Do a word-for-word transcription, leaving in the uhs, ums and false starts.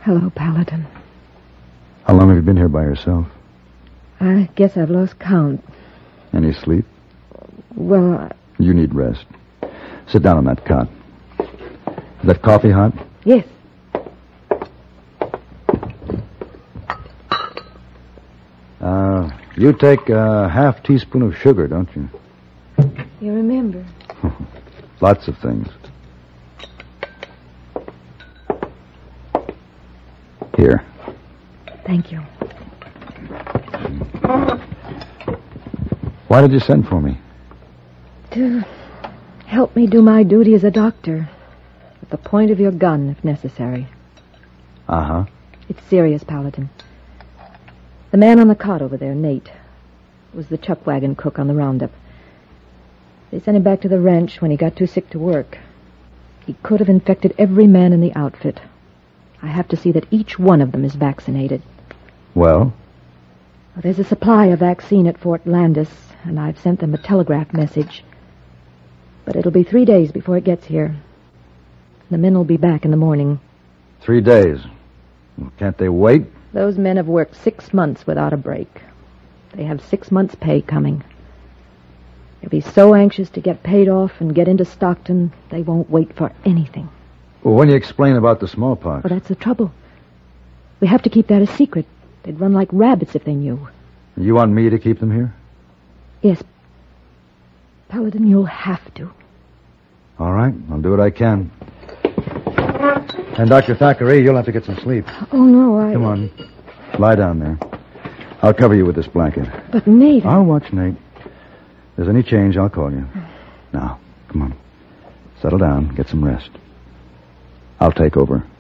Hello, Paladin. How long have you been here by yourself? I guess I've lost count. Any sleep? Well, I... You need rest. Sit down on that cot. Is that coffee hot? Yes. Uh, you take a half teaspoon of sugar, don't you? You remember? Lots of things. Here. Thank you. Why did you send for me? To help me do my duty as a doctor. At the point of your gun, if necessary. Uh-huh. It's serious, Paladin. The man on the cot over there, Nate, was the chuck wagon cook on the roundup. They sent him back to the ranch when he got too sick to work. He could have infected every man in the outfit. I have to see that each one of them is vaccinated. Well? Well, there's a supply of vaccine at Fort Landis, and I've sent them a telegraph message. But it'll be three days before it gets here. The men will be back in the morning. Three days. Well, can't they wait? Those men have worked six months without a break. They have six months' pay coming. They'll be so anxious to get paid off and get into Stockton, they won't wait for anything. Well, when you explain about the smallpox... Well, that's the trouble. We have to keep that a secret. They'd run like rabbits if they knew. You want me to keep them here? Yes. Paladin, you'll have to. All right, I'll do what I can. And Doctor Thackeray, you'll have to get some sleep. Oh, no, I... Come on. Lie down there. I'll cover you with this blanket. But, Nate... I'll watch Nate. If there's any change, I'll call you. Now, come on. Settle down. Get some rest. I'll take over.